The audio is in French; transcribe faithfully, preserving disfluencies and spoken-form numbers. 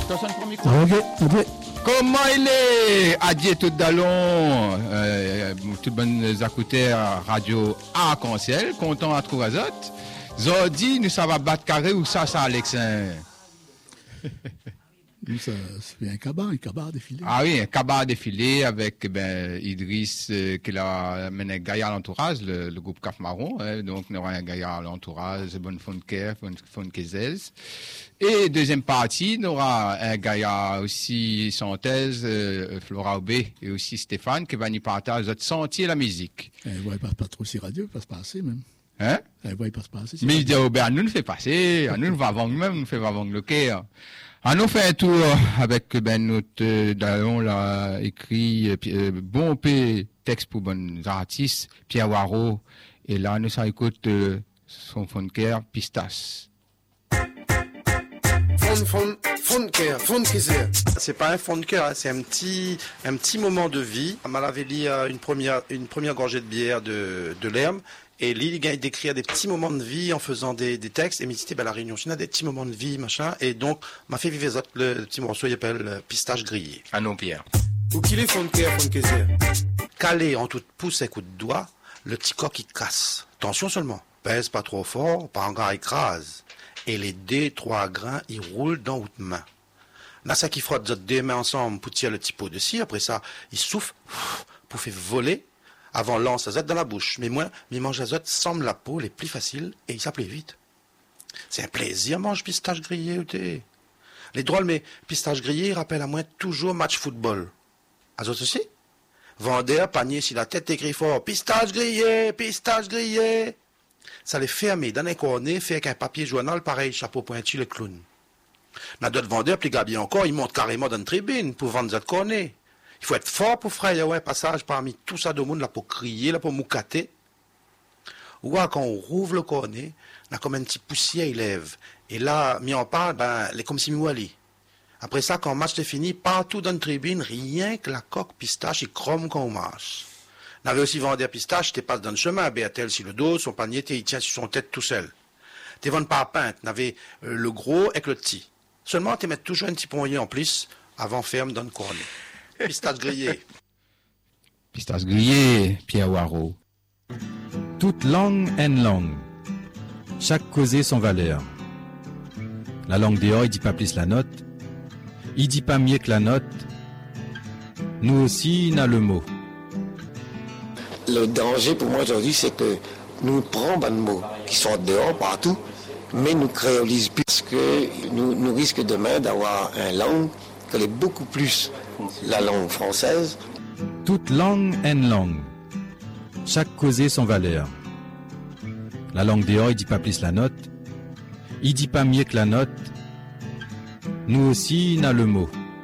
Attention pour le micro. Ok, ok. Comment il est? Adieu tout d'allons, euh, toutes bonnes écouteurs radio Arc-en-Ciel, content à trouver Azot. Zodi, nous ça va battre carré ou ça, ça, Alexin? Nous, ça, c'est un cabas, un cabas défilé. Ah oui, un cabas défilé avec ben, Idriss euh, qui a mené Gaillard à l'entourage, le, le groupe Caf Marron. Hein, donc, nous aura un Gaillard à l'entourage, bonne Fonker, bonne Fonkezels. Et deuxième partie, nous aura un Gaillard aussi Santhèse, euh, Flora Aubé et aussi Stéphane qui va nous partager notre sentier la musique. Eh, ouais, il passe pas trop si radio, il passe pas assez même. Hein? Eh, ouais, il passe pas assez. Si Mais il dit, oh, ben, nous, nous fait passer, nous, nous va vendre même, nous fait va vendre le cœur. On nous fait un tour avec ben notre euh, Dallon là écrit euh, bon p texte pour bons artistes Pierre Waro et là nous ça écoute euh, son funker Pistache. Fun fun funker funkiser. C'est pas un funker, hein, c'est un petit un petit moment de vie. Malavéli a une première une première gorgée de bière de de l'herbe. Et lui, il gagne d'écrire des petits moments de vie en faisant des, des textes. Et me dit, ben, la Réunion, on a des petits moments de vie, machin. Et donc, m'a fait vivre le, le petit morceau, il s'appelle Pistache grillé. Ah non, Pierre. Ou qu'il est funker, funkeser. Calé en toute pouce et coup de doigt, le petit coq, il casse. Attention seulement. Pèse pas trop fort, pas encore écrase. Et les deux, trois grains, ils roulent dans votre main. Là, ça qui frotte deux mains ensemble pour tirer le petit pot de cire. Après ça, il souffle pour faire voler. Avant lance azote dans la bouche. Mais moi, mi mange azote semble la peau les plus faciles et il s'appelait vite. C'est un plaisir, mange pistache grillé ou t'es. Les drôles, mais pistache grillé rappellent à moi toujours match football. Azote aussi? Vendeur, panier, si la tête écrit fort, pistache grillé, pistache grillé. Ça les ferme dans un cornet, fait avec un papier journal pareil, chapeau pointu, le clown. N'a d'autres vendeurs, plus gabier encore, ils montent carrément dans une tribune pour vendre ça cornet. Il faut être fort pour frayer un passage parmi tout ça de monde là pour crier, là pour moucater. Ou quand on rouvre le cornet, là comme un petit poussière il lève. Et là, mi en parle, ben, les comme si mouali. Après ça, quand le match est fini, partout dans une tribune, rien que la coque pistache, il crome quand on marche. On avait aussi vendu pistache, t'es pas dans le chemin, Béatel sur le dos, son panier, il tient sur son tête tout seul. T'es vendu pas à peinte, n'avait euh, le gros avec le petit. Seulement, t'es mettre toujours un petit poignet en plus, avant ferme dans le cornet. Pistache grillé. Pistache grillé, Pierre Waro. Toute langue est une langue. Chaque causé son valeur. La langue dehors, il dit pas plus la note. Il dit pas mieux que la note. Nous aussi, il a le mot. Le danger pour moi aujourd'hui, c'est que nous prenons des mots qui sont dehors partout, mais nous créolisons plus, parce que nous, nous risquons demain d'avoir une langue qui est beaucoup plus la langue française. Toute langue est une langue. Chaque causé son valeur. La langue dehors, il dit pas plus la note. Il dit pas mieux que la note. Nous aussi, il a le mot.